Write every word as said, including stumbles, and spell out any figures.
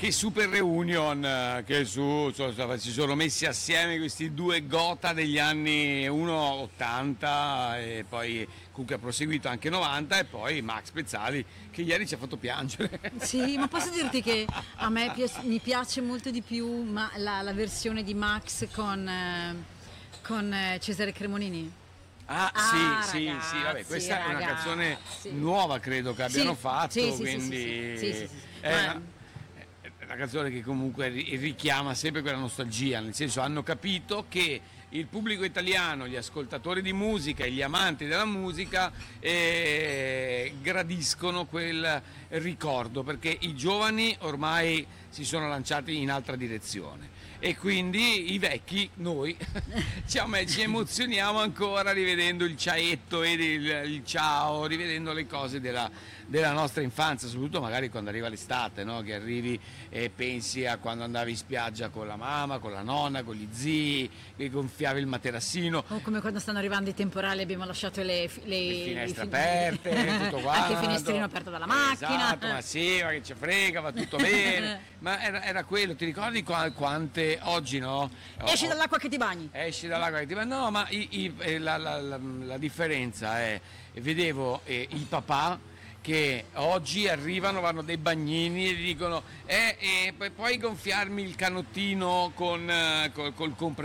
che Super Reunion, eh, che su, so- so- si sono messi assieme questi due gota degli anni uno ottanta e poi comunque ha proseguito anche novanta, e poi Max Pezzali che ieri ci ha fatto piangere. Sì, ma posso dirti che a me pi- mi piace molto di più ma- la, la versione di Max con, eh, con eh, Cesare Cremonini. Ah, Ah, sì, sì, ragazzi, sì, vabbè, questa è una ragazzi. canzone nuova, credo che abbiano Sì, fatto, sì, sì, sì, quindi sì, sì, sì, sì, sì. è Ma- una, è una canzone che comunque ri- richiama sempre quella nostalgia, nel senso hanno capito che il pubblico italiano, gli ascoltatori di musica e gli amanti della musica eh, gradiscono quel ricordo, perché i giovani ormai si sono lanciati in altra direzione. E quindi i vecchi, noi, ci, am- ci emozioniamo ancora rivedendo il ciaetto e il, il ciao, rivedendo le cose della, della nostra infanzia, soprattutto magari quando arriva l'estate, no? Che arrivi e pensi a quando andavi in spiaggia con la mamma, con la nonna, con gli zii, che gonfiavi il materassino. O come quando stanno arrivando i temporali abbiamo lasciato le, fi- le, Le finestre i fin- aperte, tutto quanto. Anche il finestrino aperto dalla macchina. Esatto, ma sì, ma che ci frega, va tutto bene. Ma era, era quello, ti ricordi qua- quante oggi, no? Esci Oh, dall'acqua che ti bagni. esci dall'acqua che ti va. No, ma i- i- eh, la, la- la- la differenza è, vedevo eh, i papà che oggi arrivano, vanno dei bagnini e gli dicono eh, eh, pu- puoi gonfiarmi il canottino con, eh, col, col compressore.